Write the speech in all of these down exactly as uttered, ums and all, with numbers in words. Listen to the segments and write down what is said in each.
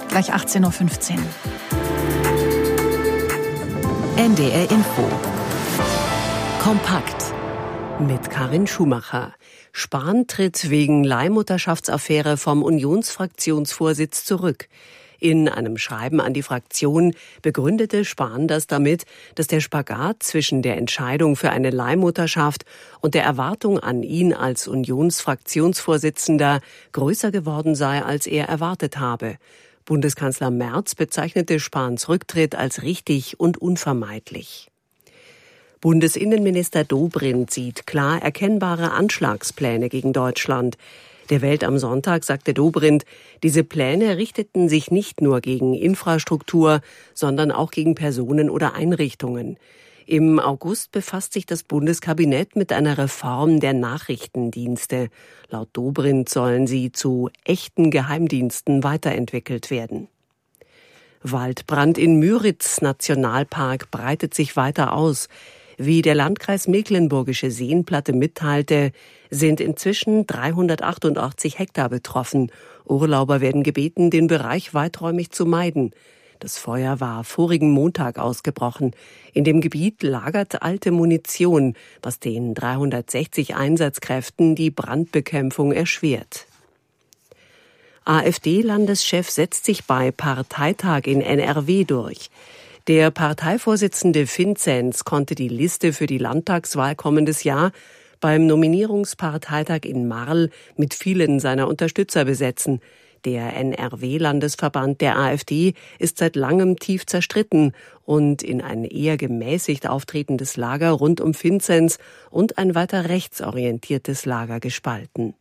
Gleich achtzehn Uhr fünfzehn. N D R Info. Kompakt. Mit Karin Schumacher. Spahn tritt wegen Leihmutterschaftsaffäre vom Unionsfraktionsvorsitz zurück. In einem Schreiben an die Fraktion begründete Spahn das damit, dass der Spagat zwischen der Entscheidung für eine Leihmutterschaft und der Erwartung an ihn als Unionsfraktionsvorsitzender größer geworden sei, als er erwartet habe. Bundeskanzler Merz bezeichnete Spahns Rücktritt als richtig und unvermeidlich. Bundesinnenminister Dobrindt sieht klar erkennbare Anschlagspläne gegen Deutschland. Der Welt am Sonntag sagte Dobrindt, diese Pläne richteten sich nicht nur gegen Infrastruktur, sondern auch gegen Personen oder Einrichtungen. Im August befasst sich das Bundeskabinett mit einer Reform der Nachrichtendienste. Laut Dobrindt sollen sie zu echten Geheimdiensten weiterentwickelt werden. Waldbrand in Müritz Nationalpark breitet sich weiter aus. Wie der Landkreis Mecklenburgische Seenplatte mitteilte, sind inzwischen dreihundertachtundachtzig Hektar betroffen. Urlauber werden gebeten, den Bereich weiträumig zu meiden. Das Feuer war vorigen Montag ausgebrochen. In dem Gebiet lagert alte Munition, was den dreihundertsechzig Einsatzkräften die Brandbekämpfung erschwert. AfD-Landeschef setzt sich bei Parteitag in N R W durch. Der Parteivorsitzende Vinzenz konnte die Liste für die Landtagswahl kommendes Jahr beim Nominierungsparteitag in Marl mit vielen seiner Unterstützer besetzen. Der N R W-Landesverband der AfD ist seit langem tief zerstritten und in ein eher gemäßigt auftretendes Lager rund um Vinzenz und ein weiter rechtsorientiertes Lager gespalten.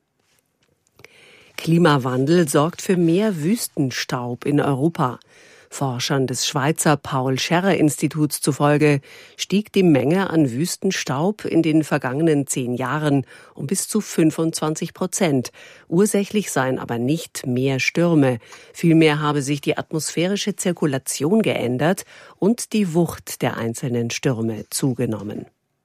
Klimawandel sorgt für mehr Wüstenstaub in Europa. Forschern des Schweizer Paul-Scherrer-Instituts zufolge stieg die Menge an Wüstenstaub in den vergangenen zehn Jahren um bis zu fünfundzwanzig Prozent. Ursächlich seien aber nicht mehr Stürme. Vielmehr habe sich die atmosphärische Zirkulation geändert und die Wucht der einzelnen Stürme zugenommen.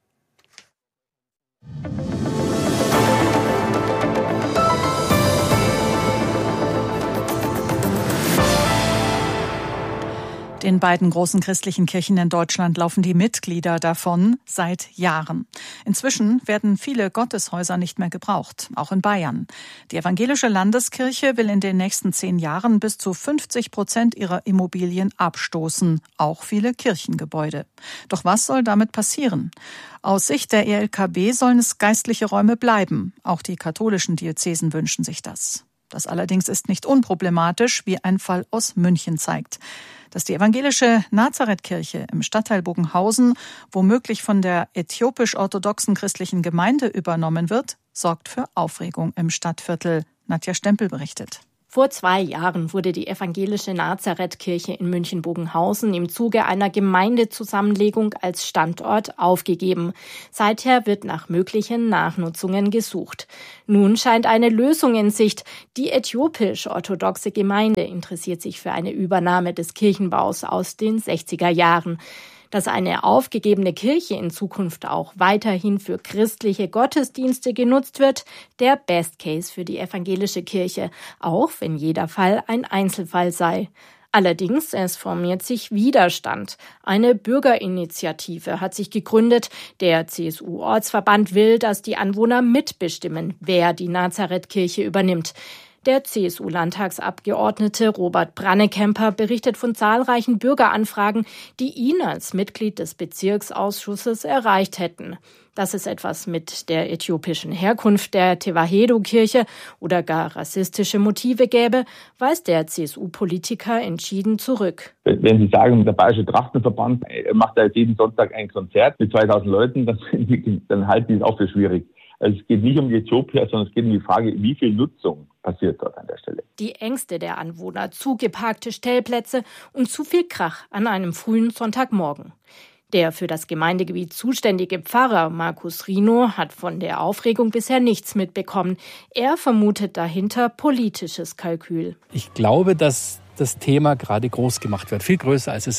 Den beiden großen christlichen Kirchen in Deutschland laufen die Mitglieder davon seit Jahren. Inzwischen werden viele Gotteshäuser nicht mehr gebraucht, auch in Bayern. Die evangelische Landeskirche will in den nächsten zehn Jahren bis zu fünfzig Prozent ihrer Immobilien abstoßen, auch viele Kirchengebäude. Doch was soll damit passieren? Aus Sicht der E L K B sollen es geistliche Räume bleiben. Auch die katholischen Diözesen wünschen sich das. Das allerdings ist nicht unproblematisch, wie ein Fall aus München zeigt. Dass die evangelische Nazarethkirche im Stadtteil Bogenhausen womöglich von der äthiopisch-orthodoxen christlichen Gemeinde übernommen wird, sorgt für Aufregung im Stadtviertel. Nadja Stempel berichtet. Vor zwei Jahren wurde die evangelische Nazarethkirche in München-Bogenhausen im Zuge einer Gemeindezusammenlegung als Standort aufgegeben. Seither wird nach möglichen Nachnutzungen gesucht. Nun scheint eine Lösung in Sicht. Die äthiopisch-orthodoxe Gemeinde interessiert sich für eine Übernahme des Kirchenbaus aus den sechziger Jahren. Dass eine aufgegebene Kirche in Zukunft auch weiterhin für christliche Gottesdienste genutzt wird, der Best Case für die evangelische Kirche, auch wenn jeder Fall ein Einzelfall sei. Allerdings, es formiert sich Widerstand. Eine Bürgerinitiative hat sich gegründet. Der C S U-Ortsverband will, dass die Anwohner mitbestimmen, wer die Nazarethkirche übernimmt. Der C S U-Landtagsabgeordnete Robert Brannekemper berichtet von zahlreichen Bürgeranfragen, die ihn als Mitglied des Bezirksausschusses erreicht hätten. Dass es etwas mit der äthiopischen Herkunft der Tewahedo-Kirche oder gar rassistische Motive gäbe, weist der C S U-Politiker entschieden zurück. Wenn Sie sagen, der Bayerische Trachtenverband macht da jeden Sonntag ein Konzert mit zweitausend Leuten, dann, dann halte ich es auch für schwierig. Also es geht nicht um die Äthiopier, sondern es geht um die Frage, wie viel Nutzung passiert dort an der Stelle. Die Ängste der Anwohner, zugeparkte Stellplätze und zu viel Krach an einem frühen Sonntagmorgen. Der für das Gemeindegebiet zuständige Pfarrer Markus Rino hat von der Aufregung bisher nichts mitbekommen. Er vermutet dahinter politisches Kalkül. Ich glaube, dass das Thema gerade groß gemacht wird, viel größer als es ist.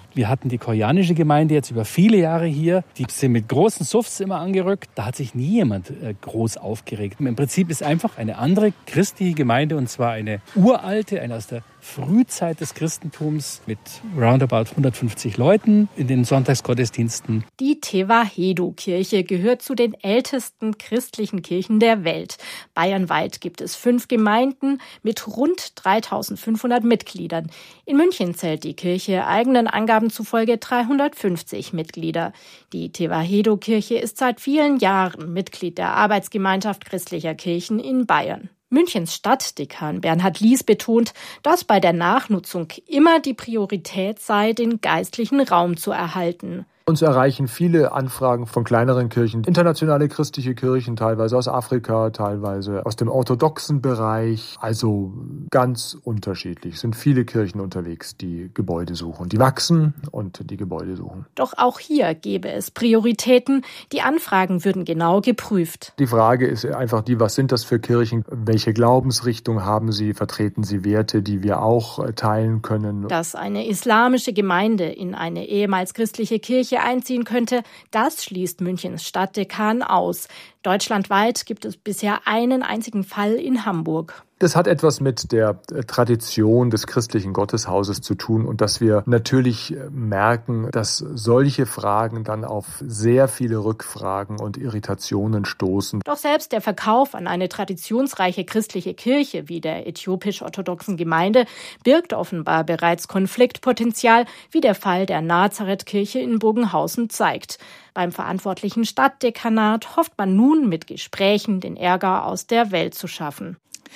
Wir hatten die koreanische Gemeinde jetzt über viele Jahre hier. Die sind mit großen Suffs immer angerückt. Da hat sich nie jemand äh, groß aufgeregt. Im Prinzip ist einfach eine andere christliche Gemeinde, und zwar eine uralte, eine aus der Frühzeit des Christentums mit roundabout hundertfünfzig Leuten in den Sonntagsgottesdiensten. Die Tewahedo-Kirche gehört zu den ältesten christlichen Kirchen der Welt. Bayernweit gibt es fünf Gemeinden mit rund dreitausendfünfhundert Mitgliedern. In München zählt die Kirche eigenen Angaben zufolge dreihundertfünfzig Mitglieder. Die Tewahedo-Kirche ist seit vielen Jahren Mitglied der Arbeitsgemeinschaft christlicher Kirchen in Bayern. Münchens Stadtdekan Bernhard Lies betont, dass bei der Nachnutzung immer die Priorität sei, den geistlichen Raum zu erhalten. Uns erreichen viele Anfragen von kleineren Kirchen, internationale christliche Kirchen, teilweise aus Afrika, teilweise aus dem orthodoxen Bereich. Also ganz unterschiedlich. Es sind viele Kirchen unterwegs, die Gebäude suchen. Die wachsen und die Gebäude suchen. Doch auch hier gäbe es Prioritäten. Die Anfragen würden genau geprüft. Die Frage ist einfach die, was sind das für Kirchen? Welche Glaubensrichtung haben sie? Vertreten sie Werte, die wir auch teilen können? Dass eine islamische Gemeinde in eine ehemals christliche Kirche einziehen könnte, das schließt Münchens Stadtdekan aus. Deutschlandweit gibt es bisher einen einzigen Fall in Hamburg. Das hat etwas mit der Tradition des christlichen Gotteshauses zu tun und dass wir natürlich merken, dass solche Fragen dann auf sehr viele Rückfragen und Irritationen stoßen. Doch selbst der Verkauf an eine traditionsreiche christliche Kirche wie der äthiopisch-orthodoxen Gemeinde birgt offenbar bereits Konfliktpotenzial, wie der Fall der Nazareth-Kirche in Bogenhausen zeigt. Beim verantwortlichen Stadtdekanat hofft man nun mit Gesprächen den Ärger aus der Welt zu schaffen.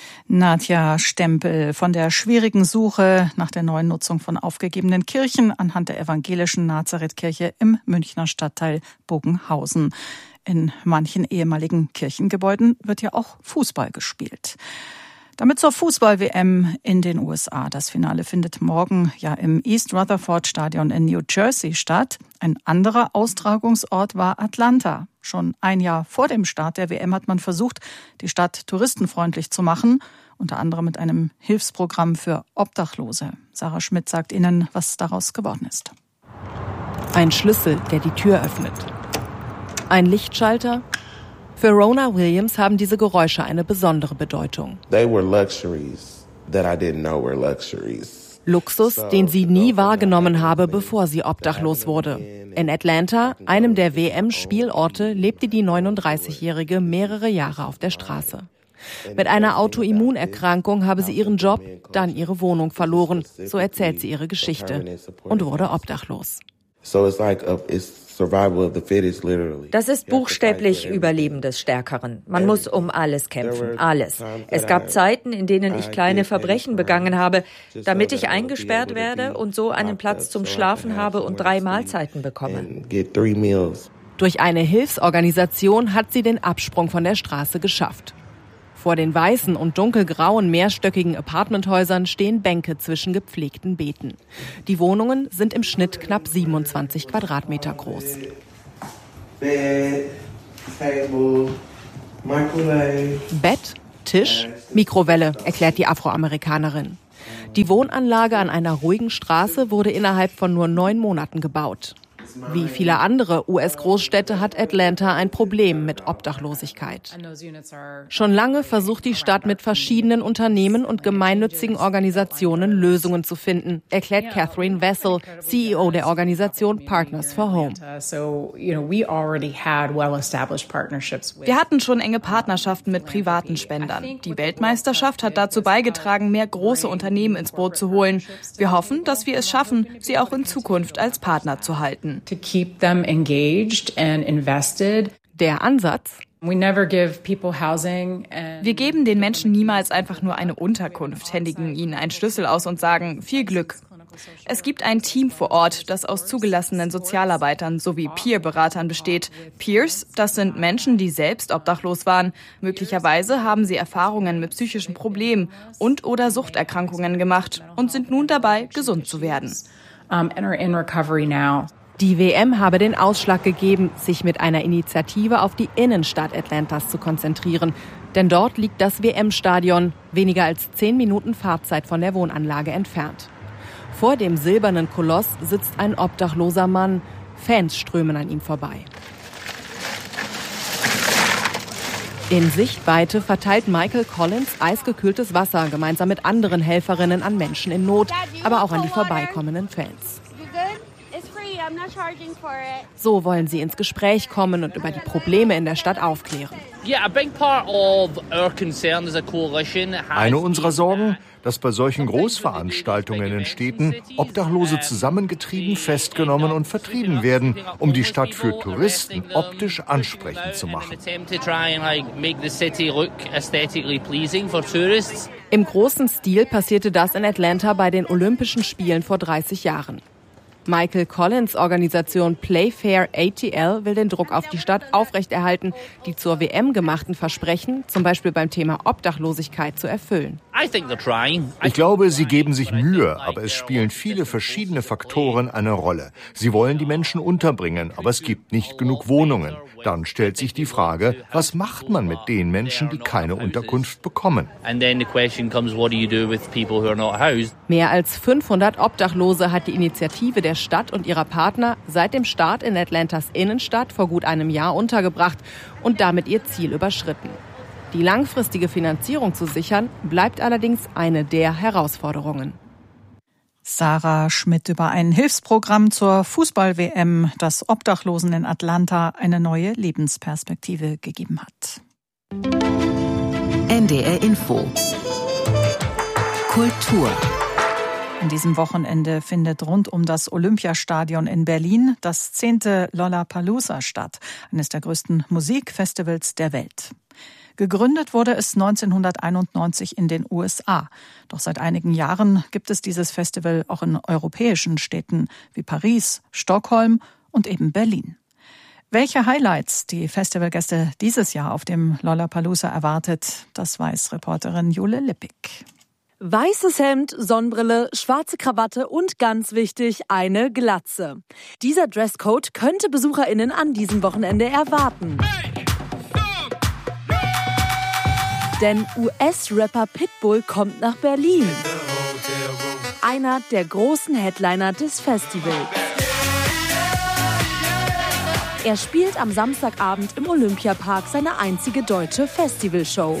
Nadja Stempel von der schwierigen Suche nach der neuen Nutzung von aufgegebenen Kirchen anhand der evangelischen Nazarethkirche im Münchner Stadtteil Bogenhausen. In manchen ehemaligen Kirchengebäuden wird ja auch Fußball gespielt. Damit zur Fußball-W M in den U S A. Das Finale findet morgen ja im East Rutherford Stadion in New Jersey statt. Ein anderer Austragungsort war Atlanta. Schon ein Jahr vor dem Start der W M hat man versucht, die Stadt touristenfreundlich zu machen, unter anderem mit einem Hilfsprogramm für Obdachlose. Sarah Schmidt sagt Ihnen, was daraus geworden ist. Ein Schlüssel, der die Tür öffnet. Ein Lichtschalter. Für Rona Williams haben diese Geräusche eine besondere Bedeutung. They were luxuries that I didn't know were luxuries. Luxus, den sie nie wahrgenommen habe, bevor sie obdachlos wurde. In Atlanta, einem der W M-Spielorte, lebte die neununddreißigjährige mehrere Jahre auf der Straße. Mit einer Autoimmunerkrankung habe sie ihren Job, dann ihre Wohnung verloren. So erzählt sie ihre Geschichte und wurde obdachlos. So it's like a, it's survival of the fittest, literally. Das ist buchstäblich Überleben des Stärkeren. Man muss um alles kämpfen, alles. Es gab Zeiten, in denen ich kleine Verbrechen begangen habe, damit ich eingesperrt werde und so einen Platz zum Schlafen habe und drei Mahlzeiten bekomme. Durch eine Hilfsorganisation hat sie den Absprung von der Straße geschafft. Vor den weißen und dunkelgrauen mehrstöckigen Apartmenthäusern stehen Bänke zwischen gepflegten Beeten. Die Wohnungen sind im Schnitt knapp siebenundzwanzig Quadratmeter groß. Bed, table, microwave. Bett, Tisch, Mikrowelle, erklärt die Afroamerikanerin. Die Wohnanlage an einer ruhigen Straße wurde innerhalb von nur neun Monaten gebaut. Wie viele andere U S-Großstädte hat Atlanta ein Problem mit Obdachlosigkeit. Schon lange versucht die Stadt mit verschiedenen Unternehmen und gemeinnützigen Organisationen Lösungen zu finden, erklärt Catherine Vessel, C E O der Organisation Partners for Home. Wir hatten schon enge Partnerschaften mit privaten Spendern. Die Weltmeisterschaft hat dazu beigetragen, mehr große Unternehmen ins Boot zu holen. Wir hoffen, dass wir es schaffen, sie auch in Zukunft als Partner zu halten. To keep them engaged and invested. Der Ansatz? Wir geben den Menschen niemals einfach nur eine Unterkunft, händigen ihnen einen Schlüssel aus und sagen, viel Glück. Es gibt ein Team vor Ort, das aus zugelassenen Sozialarbeitern sowie Peer-Beratern besteht. Peers, das sind Menschen, die selbst obdachlos waren. Möglicherweise haben sie Erfahrungen mit psychischen Problemen und oder Suchterkrankungen gemacht und sind nun dabei, gesund zu werden. Um, and are in recovery now. Die W M habe den Ausschlag gegeben, sich mit einer Initiative auf die Innenstadt Atlantas zu konzentrieren. Denn dort liegt das W M-Stadion, weniger als zehn Minuten Fahrzeit von der Wohnanlage entfernt. Vor dem silbernen Koloss sitzt ein obdachloser Mann. Fans strömen an ihm vorbei. In Sichtweite verteilt Michael Collins eisgekühltes Wasser gemeinsam mit anderen Helferinnen an Menschen in Not, aber auch an die vorbeikommenden Fans. So wollen sie ins Gespräch kommen und über die Probleme in der Stadt aufklären. Eine unserer Sorgen, dass bei solchen Großveranstaltungen in Städten Obdachlose zusammengetrieben, festgenommen und vertrieben werden, um die Stadt für Touristen optisch ansprechend zu machen. Im großen Stil passierte das in Atlanta bei den Olympischen Spielen vor dreißig Jahren. Michael Collins' Organisation Playfair A T L will den Druck auf die Stadt aufrechterhalten, die zur W M gemachten Versprechen, zum Beispiel beim Thema Obdachlosigkeit, zu erfüllen. Ich glaube, sie geben sich Mühe, aber es spielen viele verschiedene Faktoren eine Rolle. Sie wollen die Menschen unterbringen, aber es gibt nicht genug Wohnungen. Dann stellt sich die Frage, was macht man mit den Menschen, die keine Unterkunft bekommen? Mehr als fünfhundert Obdachlose hat die Initiative der Stadt und ihrer Partner seit dem Start in Atlantas Innenstadt vor gut einem Jahr untergebracht und damit ihr Ziel überschritten. Die langfristige Finanzierung zu sichern, bleibt allerdings eine der Herausforderungen. Sarah Schmidt über ein Hilfsprogramm zur Fußball-W M, das Obdachlosen in Atlanta eine neue Lebensperspektive gegeben hat. N D R Info Kultur. An diesem Wochenende findet rund um das Olympiastadion in Berlin das zehnte Lollapalooza statt, eines der größten Musikfestivals der Welt. Gegründet wurde es neunzehnhunderteinundneunzig in den U S A. Doch seit einigen Jahren gibt es dieses Festival auch in europäischen Städten wie Paris, Stockholm und eben Berlin. Welche Highlights die Festivalgäste dieses Jahr auf dem Lollapalooza erwartet, das weiß Reporterin Jule Lippig. Weißes Hemd, Sonnenbrille, schwarze Krawatte und ganz wichtig, eine Glatze. Dieser Dresscode könnte BesucherInnen an diesem Wochenende erwarten. Denn U S-Rapper Pitbull kommt nach Berlin. Einer der großen Headliner des Festivals. Er spielt am Samstagabend im Olympiapark seine einzige deutsche Festivalshow.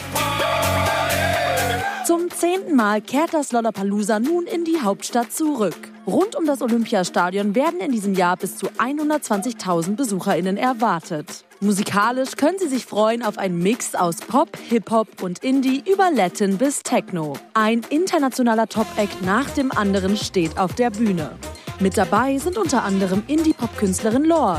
Zum zehnten Mal kehrt das Lollapalooza nun in die Hauptstadt zurück. Rund um das Olympiastadion werden in diesem Jahr bis zu hundertzwanzigtausend BesucherInnen erwartet. Musikalisch können sie sich freuen auf einen Mix aus Pop, Hip-Hop und Indie über Latin bis Techno. Ein internationaler Top-Act nach dem anderen steht auf der Bühne. Mit dabei sind unter anderem Indie-Pop-Künstlerin Lorde.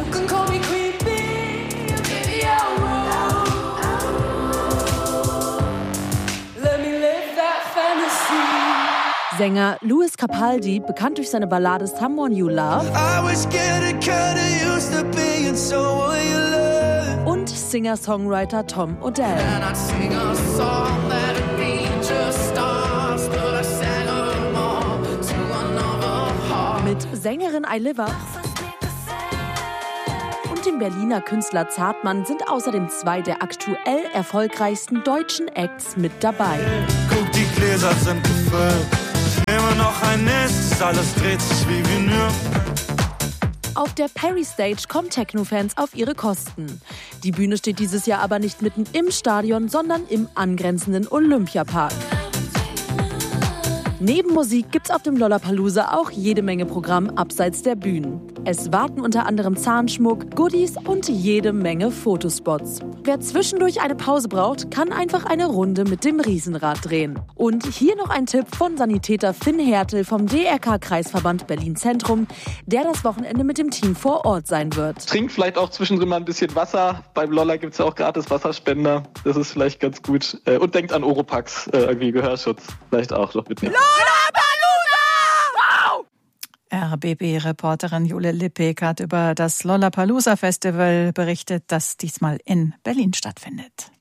Sänger Louis Capaldi, bekannt durch seine Ballade Someone You Love. Und Singer-Songwriter Tom Odell. Mit Sängerin Ailiva und dem Berliner Künstler Zartmann sind außerdem zwei der aktuell erfolgreichsten deutschen Acts mit dabei. Guck, die Gläser sind gefüllt. Nehme noch ein nächstes, alles dreht sich wie Vinyl. Auf der Perry Stage kommen Techno-Fans auf ihre Kosten. Die Bühne steht dieses Jahr aber nicht mitten im Stadion, sondern im angrenzenden Olympiapark. Neben Musik gibt's auf dem Lollapalooza auch jede Menge Programm abseits der Bühnen. Es warten unter anderem Zahnschmuck, Goodies und jede Menge Fotospots. Wer zwischendurch eine Pause braucht, kann einfach eine Runde mit dem Riesenrad drehen. Und hier noch ein Tipp von Sanitäter Finn Hertel vom D R K-Kreisverband Berlin-Zentrum, der das Wochenende mit dem Team vor Ort sein wird. Trinkt vielleicht auch zwischendrin mal ein bisschen Wasser. Beim Lolla gibt's ja auch gratis Wasserspender. Das ist vielleicht ganz gut. Und denkt an Oropax, irgendwie Gehörschutz. Vielleicht auch noch mitnehmen. R B B-Reporterin Jule Lippig hat über das Lollapalooza-Festival berichtet, das diesmal in Berlin stattfindet.